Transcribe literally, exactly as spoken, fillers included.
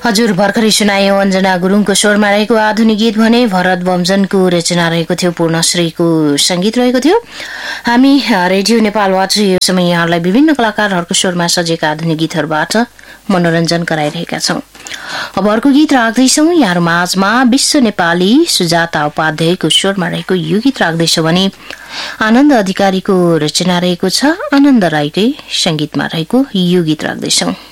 हजुर भर्खरै सुनायो अञ्जना गुरुङको स्वरमा रहेको आधुनिक गीत भने भरत बमजनको रचना रहेको थियो, पूर्णश्रीको संगीत रहेको थियो। हामी रेडियो नेपालबाट यो समय यहाँलाई विभिन्न कलाकारहरूको स्वरमा सजेका आधुनिक गीतहरूबाट मनोरञ्जन गराइरहेका छौं। अब अर्को गीत राख्दैछौं यहाँहरू माझमा। विश्व नेपाली सुजाता उपाध्यायको स्वरमा रहेको यो गीत राख्दैछौं भने आनन्द अधिकारीको रचना रहेको छ, आनन्द राईकै संगीतमा रहेको यो गीत राख्दैछौं।